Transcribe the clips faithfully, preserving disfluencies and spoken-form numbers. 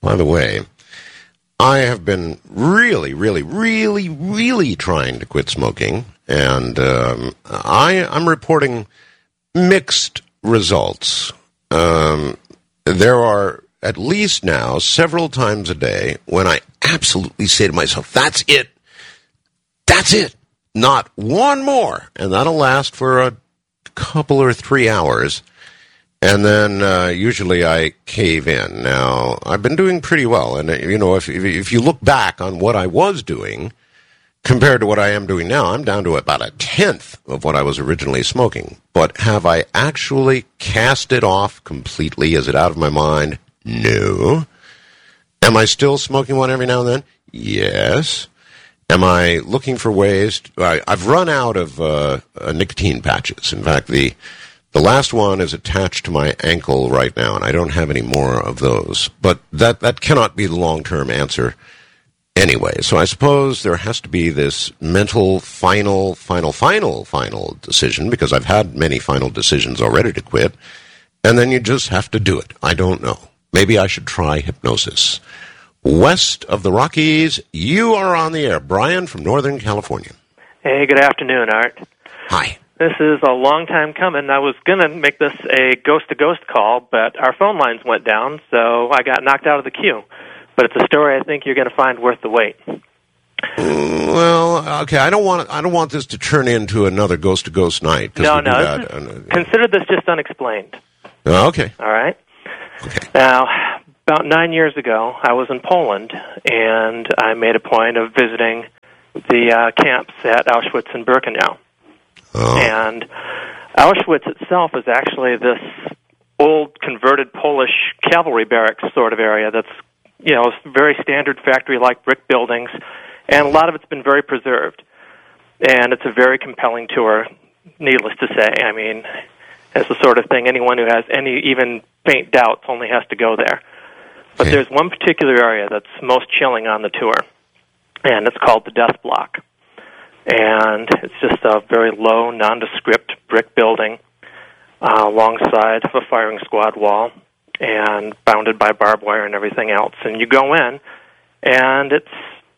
By the way, I have been really, really, really, really trying to quit smoking, and um, I, I'm reporting mixed results. Um, there are at least now several times a day when I absolutely say to myself, that's it. That's it. Not one more. And that'll last for a couple or three hours. And then uh, usually I cave in. Now, I've been doing pretty well. And, you know, if, if you look back on what I was doing compared to what I am doing now, I'm down to about a tenth of what I was originally smoking. But have I actually cast it off completely? Is it out of my mind? No. Am I still smoking one every now and then? Yes. Am I looking for ways? To, I, I've run out of uh, uh, nicotine patches. In fact, the... The last one is attached to my ankle right now, and I don't have any more of those. But that, that cannot be the long-term answer anyway. So I suppose there has to be this mental, final, final, final, final decision, because I've had many final decisions already to quit, and then you just have to do it. I don't know. Maybe I should try hypnosis. West of the Rockies, you are on the air. Brian from Northern California. Hey, good afternoon, Art. Hi. This is a long time coming. I was going to make this a ghost-to-ghost call, but our phone lines went down, so I got knocked out of the queue. But it's a story I think you're going to find worth the wait. Well, okay, I don't want I don't want this to turn into another ghost-to-ghost night. No, no. This is, consider this just unexplained. Oh, okay. All right? Okay. Now, about nine years ago, I was in Poland, and I made a point of visiting the uh, camps at Auschwitz and Birkenau. Oh. And Auschwitz itself is actually this old converted Polish cavalry barracks sort of area that's, you know, very standard factory-like brick buildings, and a lot of it's been very preserved. And it's a very compelling tour, needless to say. I mean, it's the sort of thing anyone who has any even faint doubts only has to go there. But yeah. There's one particular area that's most chilling on the tour, and it's called the Death Block. And it's just a very low, nondescript brick building uh, alongside of a firing squad wall and bounded by barbed wire and everything else. And you go in, and it's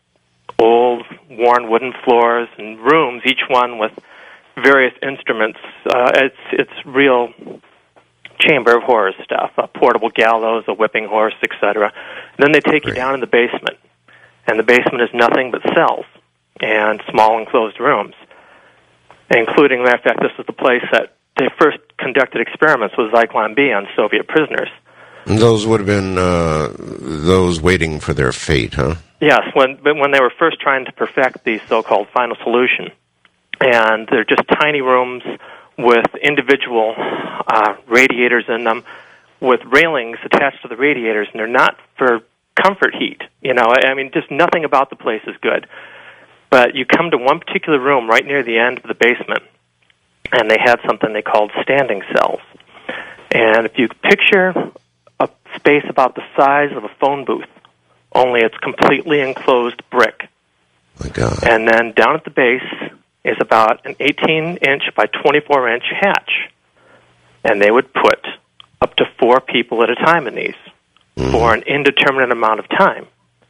old, worn wooden floors and rooms, each one with various instruments. Uh, it's it's real Chamber of Horrors stuff, a portable gallows, a whipping horse, et cetera. And then they take you down in the basement, and the basement is nothing but cells and small enclosed rooms, including, matter of fact, this is the place that they first conducted experiments with Zyklon B on Soviet prisoners. And those would have been uh, those waiting for their fate, huh? Yes, when when they were first trying to perfect the so-called final solution. And they're just tiny rooms with individual uh, radiators in them with railings attached to the radiators, and they're not for comfort heat. You know, I mean, just nothing about the place is good. But you come to one particular room right near the end of the basement, and they had something they called standing cells. And if you picture a space about the size of a phone booth, only it's completely enclosed brick. My God. And then down at the base is about an eighteen-inch by twenty-four-inch hatch. And they would put up to four people at a time in these mm. for an indeterminate amount of time.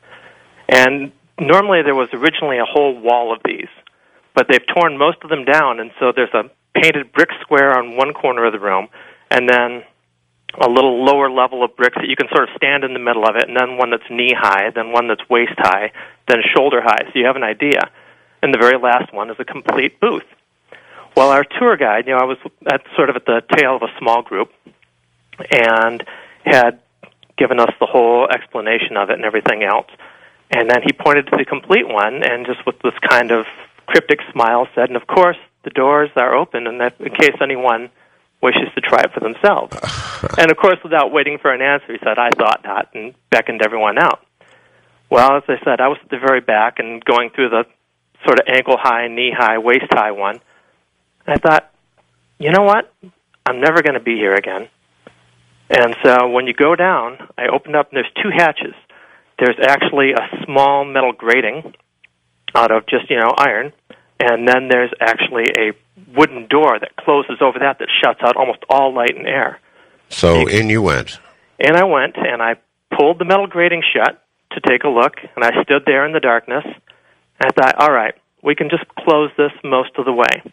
And normally there was originally a whole wall of these, but they've torn most of them down, and so there's a painted brick square on one corner of the room, and then a little lower level of bricks that you can sort of stand in the middle of it, and then one that's knee-high, then one that's waist-high, then shoulder-high, so you have an idea. And the very last one is a complete booth. Well, our tour guide, you know, I was at sort of at the tail of a small group, and had given us the whole explanation of it and everything else. And then he pointed to the complete one, and just with this kind of cryptic smile said, and of course, the doors are open, and that in case anyone wishes to try it for themselves. And of course, without waiting for an answer, he said, I thought not, and beckoned everyone out. Well, as I said, I was at the very back and going through the sort of ankle-high, knee-high, waist-high one. And I thought, you know what? I'm never going to be here again. And so when you go down, I opened up, and there's two hatches. There's actually a small metal grating out of just, you know, iron, and then there's actually a wooden door that closes over that that shuts out almost all light and air. So in you went. And I went, and I pulled the metal grating shut to take a look, and I stood there in the darkness, and I thought, all right, we can just close this most of the way.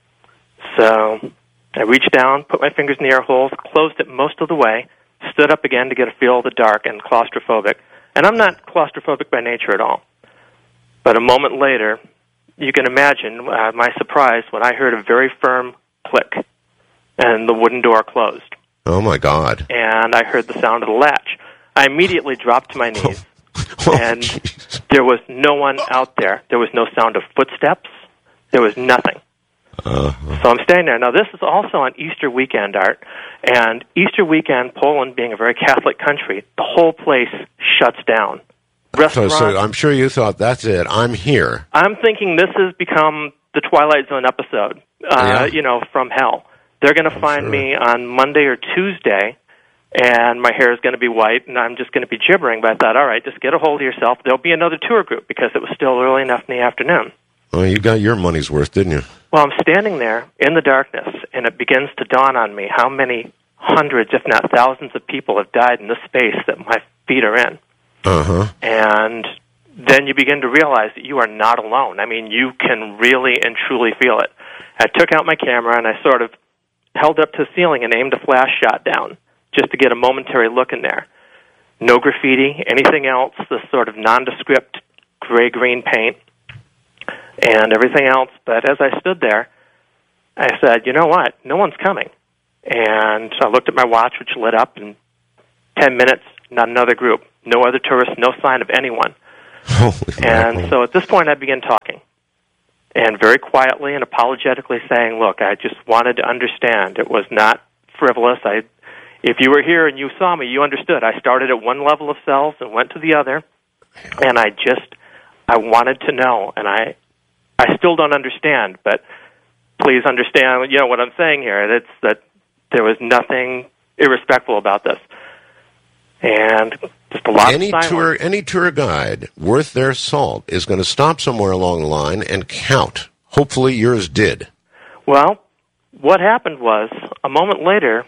So I reached down, put my fingers in the air holes, closed it most of the way, stood up again to get a feel of the dark and claustrophobic. And I'm not claustrophobic by nature at all. But a moment later, you can imagine uh, my surprise when I heard a very firm click and the wooden door closed. Oh, my God. And I heard the sound of the latch. I immediately dropped to my knees, oh, and geez. There was no one out there. There was no sound of footsteps. There was nothing. Uh-huh. So I'm standing there. Now, this is also on Easter weekend, Art. And Easter weekend, Poland being a very Catholic country, the whole place shuts down. So, so I'm sure you thought, that's it, I'm here. I'm thinking this has become the Twilight Zone episode, uh, yeah. you know, from hell. They're going to I'm find sure. me on Monday or Tuesday, and my hair is going to be white, and I'm just going to be gibbering. But I thought, all right, just get a hold of yourself. There'll be another tour group, because it was still early enough in the afternoon. Well, you got your money's worth, didn't you? Well, I'm standing there in the darkness, and it begins to dawn on me how many hundreds, if not thousands of people have died in this space that my feet are in. Uh-huh. And then you begin to realize that you are not alone. I mean, you can really and truly feel it. I took out my camera, and I sort of held up to the ceiling and aimed a flash shot down just to get a momentary look in there. No graffiti, anything else, this sort of nondescript gray-green paint, and everything else. But as I stood there, I said, you know what? No one's coming. And I looked at my watch, which lit up, in ten minutes, not another group. No other tourists, no sign of anyone. Holy and mackerel. so at this point, I began talking, and very quietly and apologetically saying, look, I just wanted to understand. It was not frivolous. I, if you were here and you saw me, you understood. I started at one level of cells and went to the other, and I just, I wanted to know, and I, I still don't understand, but please understand, you know, what I'm saying here. It's that there was nothing irrespectful about this. And just a lot any of silence. tour, any tour guide worth their salt is going to stop somewhere along the line and count. Hopefully yours did. Well, what happened was, a moment later,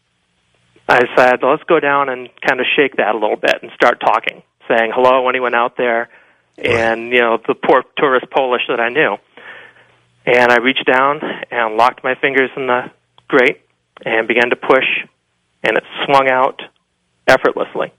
I said, let's go down and kind of shake that a little bit and start talking, saying, hello, anyone out there? And, you know, the poor tourist Polish that I knew. And I reached down and locked my fingers in the grate and began to push, and it swung out effortlessly.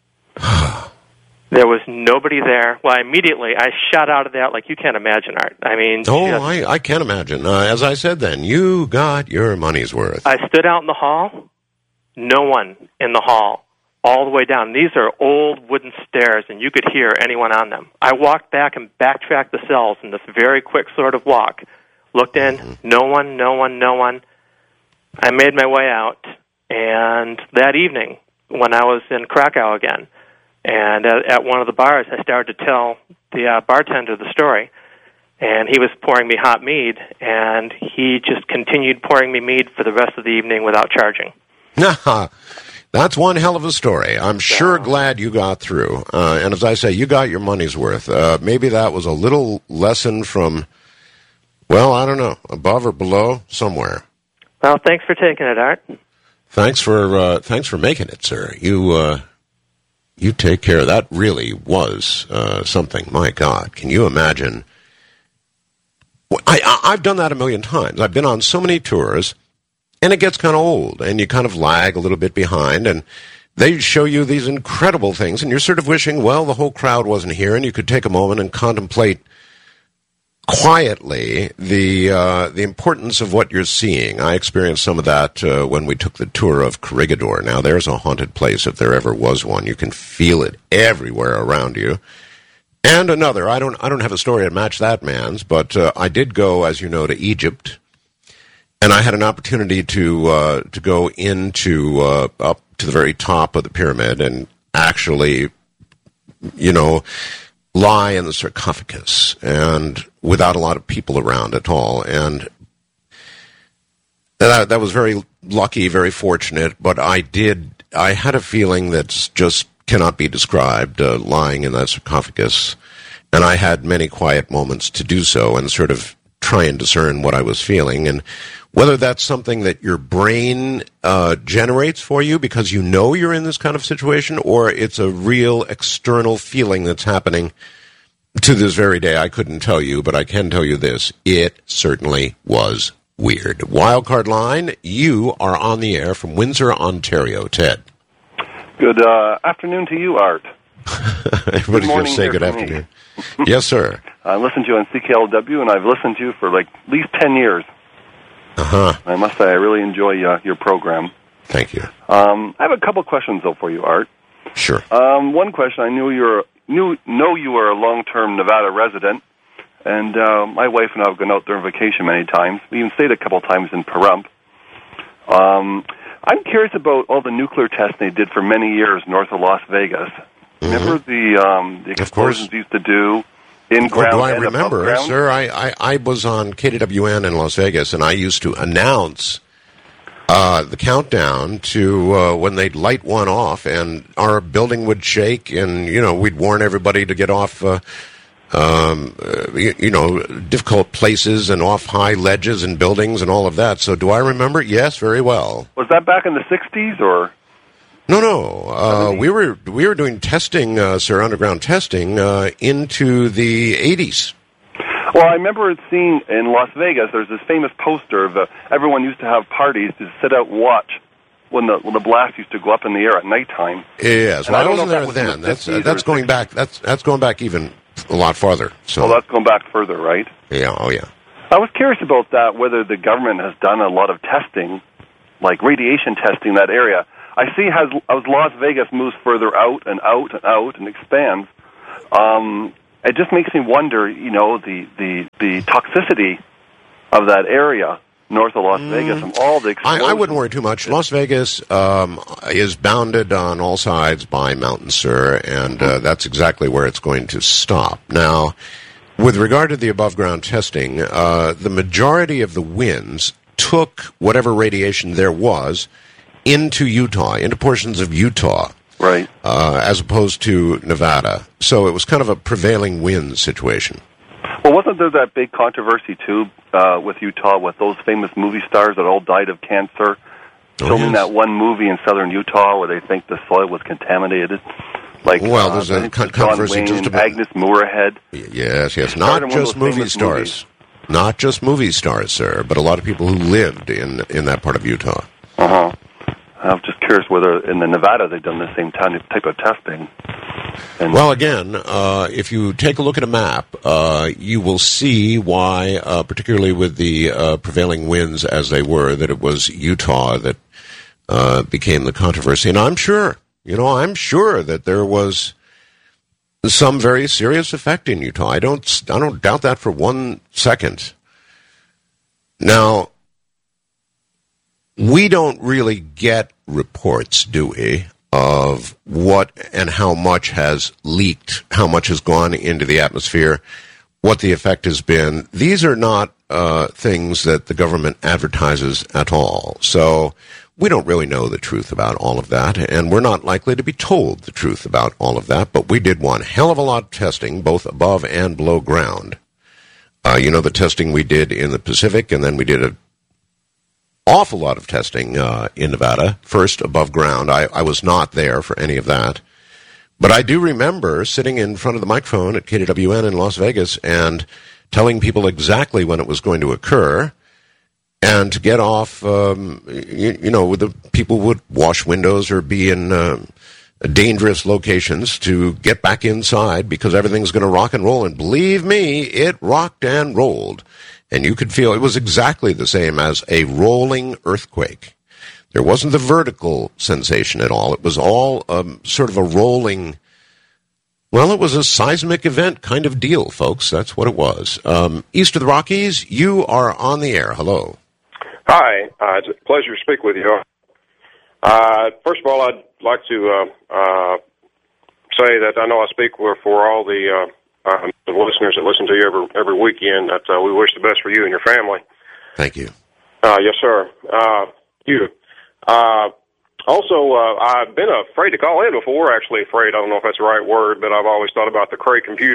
There was nobody there. Well, immediately I shot out of that like you can't imagine, Art. I mean, Oh, just, I, I can't imagine. Uh, as I said then, you got your money's worth. I stood out in the hall, no one in the hall, all the way down. These are old wooden stairs, and you could hear anyone on them. I walked back and backtracked the cells in this very quick sort of walk, looked in, mm-hmm. no one, no one, no one. I made my way out, and that evening, when I was in Krakow again, and at, at one of the bars, I started to tell the uh, bartender the story, and he was pouring me hot mead, and he just continued pouring me mead for the rest of the evening without charging. That's one hell of a story. I'm sure so, glad you got through. Uh, and as I say, you got your money's worth. Uh, maybe that was a little lesson from, well, I don't know, above or below, somewhere. Well, thanks for taking it, Art. Thanks for uh, thanks for making it, sir. You uh, you take care. That really was uh, something. My God, can you imagine? I, I I've done that a million times. I've been on so many tours, and it gets kind of old, and you kind of lag a little bit behind, and they show you these incredible things, and you're sort of wishing, well, the whole crowd wasn't here, and you could take a moment and contemplate quietly the uh, the importance of what you're seeing. I experienced some of that uh, when we took the tour of Corregidor. Now, there's a haunted place, if there ever was one. You can feel it everywhere around you. And another, I don't I don't have a story to match that man's, but uh, I did go, as you know, to Egypt, and I had an opportunity to uh, to go into uh, up to the very top of the pyramid and actually, you know, lie in the sarcophagus, and without a lot of people around at all. And that, that was very lucky, very fortunate, but I did, I had a feeling that just cannot be described, uh, lying in that sarcophagus. And I had many quiet moments to do so and sort of try and discern what I was feeling. And Whether that's something that your brain uh, generates for you because you know you're in this kind of situation, or it's a real external feeling that's happening to this very day, I couldn't tell you, but I can tell you this. It certainly was weird. Wildcard line, you are on the air from Windsor, Ontario. Ted. Good uh, afternoon to you, Art. Everybody's going to say good afternoon. Yes, sir. I listened to you on C K L W, and I've listened to you for like at least ten years. Uh-huh. I must say, I really enjoy uh, your program. Thank you. Um, I have a couple questions, though, for you, Art. Sure. Um, one question, I knew you were, knew, know you were a long-term Nevada resident, and uh, my wife and I have gone out there on vacation many times. We even stayed a couple times in Pahrump. Um, I'm curious about all the nuclear testing they did for many years north of Las Vegas. Mm-hmm. Remember the, um, the explosions used to do in ground oh, do I and remember, above ground? Sir? I, I, I was on K W W N in Las Vegas, and I used to announce uh, the countdown to uh, when they'd light one off, and our building would shake, and, you know, we'd warn everybody to get off, uh, um, uh, you, you know, difficult places and off high ledges and buildings and all of that. So do I remember? Yes, very well. Was that back in the sixties, or...? No, no. Uh, we were we were doing testing, uh, sir, underground testing uh, into the eighties. Well, I remember seeing in Las Vegas. There's this famous poster of uh, everyone used to have parties to sit out and watch when the when the blast used to go up in the air at nighttime. Yes, well, I, I wasn't there was then. The that's uh, that's going back. That's that's going back even a lot farther. So, well, that's going back further, right? Yeah. Oh, yeah. I was curious about that. Whether the government has done a lot of testing, like radiation testing, in that area. I see as, as Las Vegas moves further out and out and out and expands, um, it just makes me wonder, you know, the, the, the toxicity of that area north of Las mm. Vegas and all the explosions. I, I wouldn't worry too much. Las Vegas um, is bounded on all sides by mountains, sir, and uh, that's exactly where it's going to stop. Now, with regard to the above-ground testing, uh, the majority of the winds took whatever radiation there was into Utah, into portions of Utah, right? Uh, as opposed to Nevada. So it was kind of a prevailing wind situation. Well, wasn't there that big controversy, too, uh, with Utah, with those famous movie stars that all died of cancer, oh, filming yes. that one movie in southern Utah where they think the soil was contaminated? Like, well, there's uh, a con- controversy Wayne, just about... Agnes Moorehead. Yes, yes, not just movie stars. Movies. Not just movie stars, sir, but a lot of people who lived in, in that part of Utah. Uh-huh. I'm just curious whether in the Nevada they've done the same type of testing. And well, again, uh, if you take a look at a map, uh, you will see why, uh, particularly with the uh, prevailing winds as they were, that it was Utah that uh, became the controversy. And I'm sure, you know, I'm sure that there was some very serious effect in Utah. I don't, I don't doubt that for one second. Now, we don't really get reports, do we, of what and how much has leaked, how much has gone into the atmosphere, what the effect has been. These are not uh, things that the government advertises at all. So we don't really know the truth about all of that, and we're not likely to be told the truth about all of that. But we did one hell of a lot of testing, both above and below ground. Uh, you know, the testing we did in the Pacific, and then we did a awful lot of testing uh, in Nevada, first above ground. I, I was not there for any of that. But I do remember sitting in front of the microphone at K W W N in Las Vegas and telling people exactly when it was going to occur, and to get off, um, you, you know, the people would wash windows or be in uh, dangerous locations to get back inside because everything's going to rock and roll. And believe me, it rocked and rolled. And you could feel it was exactly the same as a rolling earthquake. There wasn't the vertical sensation at all. It was all um, sort of a rolling, well, it was a seismic event kind of deal, folks. That's what it was. Um, east of the Rockies, you are on the air. Hello. Hi. Uh, it's a pleasure to speak with you. Uh, first of all, I'd like to uh, uh, say that I know I speak for all the... Uh, Um, the listeners that listen to you every every weekend, that uh, we wish the best for you and your family. Thank you. Uh, yes, sir. Uh, you. Uh, also, uh, I've been afraid to call in before. Actually, afraid. I don't know if that's the right word, but I've always thought about the Cray computer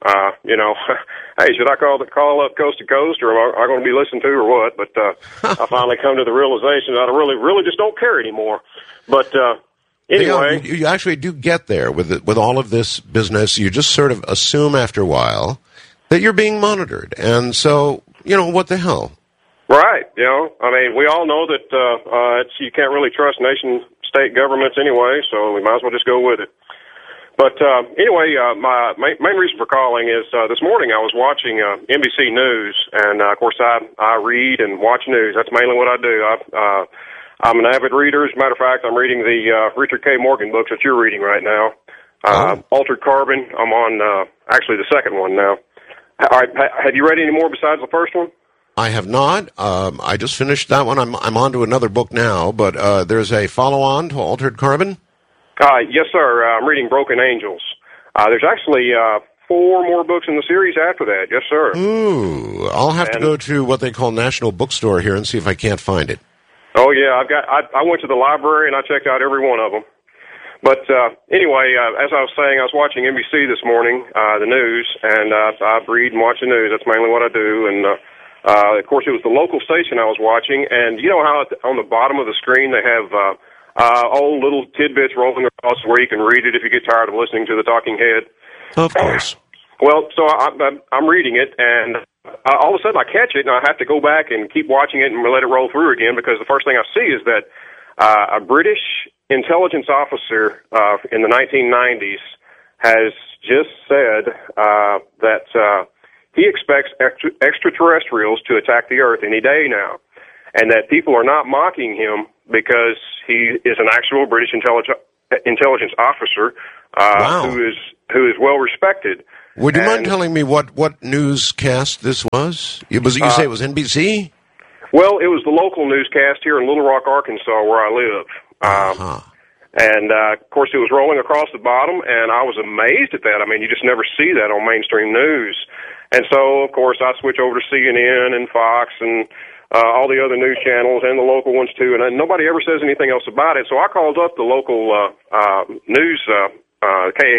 uh, you know, hey, should I call the call up coast to coast, or am I, I going to be listened to, or what? But uh, I finally come to the realization that I really, really just don't care anymore. But uh, anyway, you, you actually do get there with it, with all of this business. You just sort of assume after a while that you're being monitored, and so you know what the hell. Right. You know, I mean, we all know that uh, uh, it's, you can't really trust nation-state governments anyway, so we might as well just go with it. But uh, anyway, uh, my main, main reason for calling is uh, this morning I was watching uh, N B C News, and uh, of course I I read and watch news. That's mainly what I do. I, uh, I'm an avid reader. As a matter of fact, I'm reading the uh, Richard K. Morgan books that you're reading right now. Uh, oh. Altered Carbon. I'm on uh, actually the second one now. All right, have you read any more besides the first one? I have not. Um, I just finished that one. I'm I'm on to another book now, but uh, there's a follow-on to Altered Carbon? Uh, yes, sir. Uh, I'm reading Broken Angels. Uh, there's actually uh, four more books in the series after that. Yes, sir. Ooh, I'll have and, to go to what they call National Bookstore here and see if I can't find it. Oh, yeah. I've got. I, I went to the library and I checked out every one of them. But uh, anyway, uh, as I was saying, I was watching N B C this morning, uh, the news, and uh, I read and watch the news. That's mainly what I do, and uh, Uh, of course, it was the local station I was watching, and you know how on the bottom of the screen they have uh, uh, old little tidbits rolling across where you can read it if you get tired of listening to the talking head? Of course. Well, so I, I'm, I'm reading it, and uh, all of a sudden I catch it, and I have to go back and keep watching it and let it roll through again, because the first thing I see is that uh, a British intelligence officer uh, in the nineteen nineties has just said uh, that... Uh, He expects extra, extraterrestrials to attack the Earth any day now, and that people are not mocking him because he is an actual British intelligence intelligence officer uh, wow. who is who is well respected. Would you and, mind telling me what, what newscast this was? It was you uh, say it was N B C? Well, it was the local newscast here in Little Rock, Arkansas, where I live. Um, uh-huh. And, uh, of course, it was rolling across the bottom, and I was amazed at that. I mean, you just never see that on mainstream news. And so, of course, I switch over to C N N and Fox and uh, all the other news channels and the local ones, too. And uh, nobody ever says anything else about it. So I called up the local uh, uh, news, uh, uh, K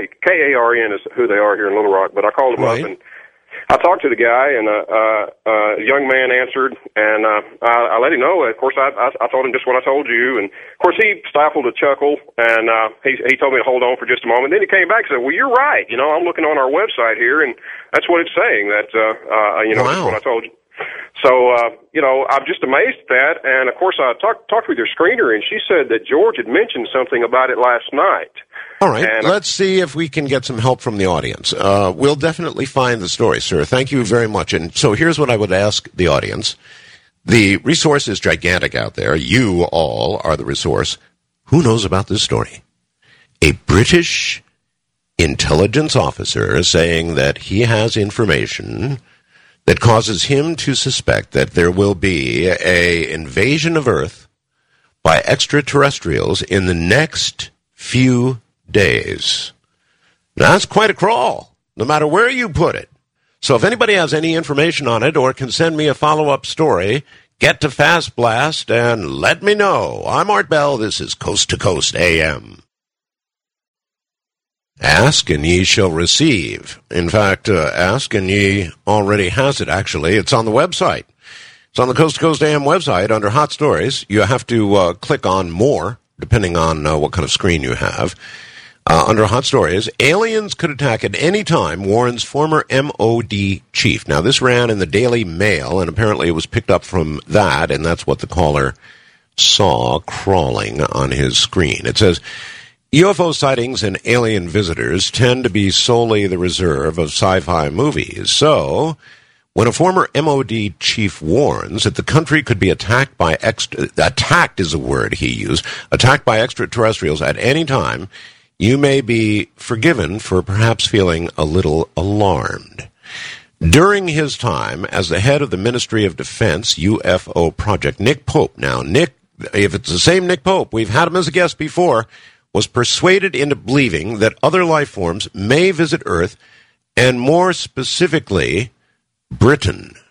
A R N is who they are here in Little Rock. But I called them right. up, and I talked to the guy, and uh, uh, uh, a young man answered, and uh, I, I let him know. Of course, I, I, I told him just what I told you, and of course, he stifled a chuckle, and uh, he, he told me to hold on for just a moment. Then he came back and said, "Well, you're right. You know, I'm looking on our website here, and that's what it's saying. That uh, uh, you know, wow. that's what I told you." So, uh, you know, I'm just amazed at that. And, of course, I talked talked with your screener, and she said that George had mentioned something about it last night. All right. And let's see if we can get some help from the audience. Uh, we'll definitely find the story, sir. Thank you very much. And so here's what I would ask the audience. The resource is gigantic out there. You all are the resource. Who knows about this story? A British intelligence officer saying that he has information that causes him to suspect that there will be a invasion of Earth by extraterrestrials in the next few days. Now, that's quite a crawl, no matter where you put it. So if anybody has any information on it or can send me a follow-up story, get to Fast Blast and let me know. I'm Art Bell. This is Coast to Coast A M. Ask and ye shall receive. In fact, uh, Ask and ye already has it, actually. It's on the website. It's on the Coast to Coast A M website under Hot Stories. You have to uh, click on More, depending on uh, what kind of screen you have. Uh, under Hot Stories, aliens could attack at any time, warns former M O D chief. Now, this ran in the Daily Mail, and apparently it was picked up from that, and that's what the caller saw crawling on his screen. It says, U F O sightings and alien visitors tend to be solely the reserve of sci-fi movies. So, when a former M O D chief warns that the country could be attacked by extra, attacked is a word he used, attacked by extraterrestrials at any time, you may be forgiven for perhaps feeling a little alarmed. During his time as the head of the Ministry of Defense U F O project, Nick Pope, now Nick, if it's the same Nick Pope, we've had him as a guest before, was persuaded into believing that other life forms may visit Earth, and more specifically, Britain.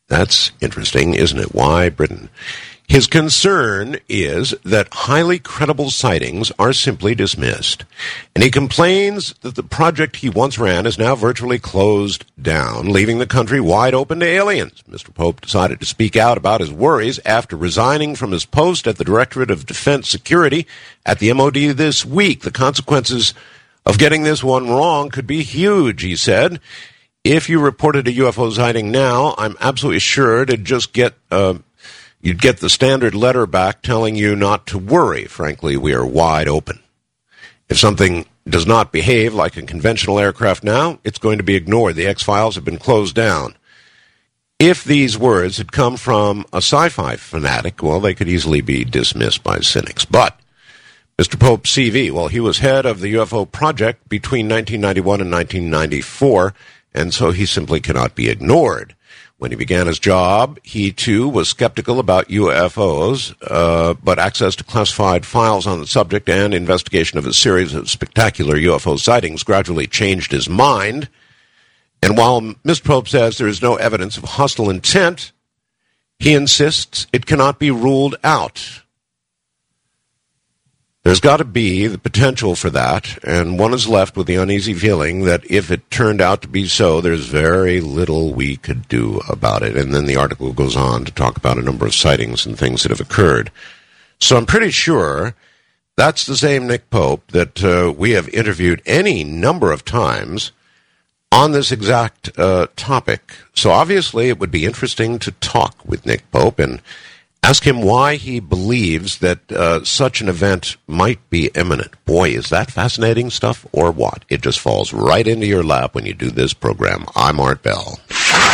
That's interesting, isn't it? Why Britain? His concern is that highly credible sightings are simply dismissed. And he complains that the project he once ran is now virtually closed down, leaving the country wide open to aliens. Mister Pope decided to speak out about his worries after resigning from his post at the Directorate of Defense Security at the M O D this week. The consequences of getting this one wrong could be huge, he said. If you reported a U F O sighting now, I'm absolutely sure to just get... Uh, You'd get the standard letter back telling you not to worry. Frankly, we are wide open. If something does not behave like a conventional aircraft now, it's going to be ignored. The X-Files have been closed down. If these words had come from a sci-fi fanatic, well, they could easily be dismissed by cynics. But Mister Pope's C V, well, he was head of the U F O project between nineteen ninety-one and nineteen ninety-four, and so he simply cannot be ignored. When he began his job, he, too, was skeptical about U F Os, uh, but access to classified files on the subject and investigation of a series of spectacular U F O sightings gradually changed his mind. And while Mister Pope says there is no evidence of hostile intent, he insists it cannot be ruled out. There's got to be the potential for that, and one is left with the uneasy feeling that if it turned out to be so, there's very little we could do about it. And then the article goes on to talk about a number of sightings and things that have occurred. So I'm pretty sure that's the same Nick Pope that uh, we have interviewed any number of times on this exact uh, topic. So obviously it would be interesting to talk with Nick Pope and ask him why he believes that uh, such an event might be imminent. Boy, is that fascinating stuff or what? It just falls right into your lap when you do this program. I'm Art Bell.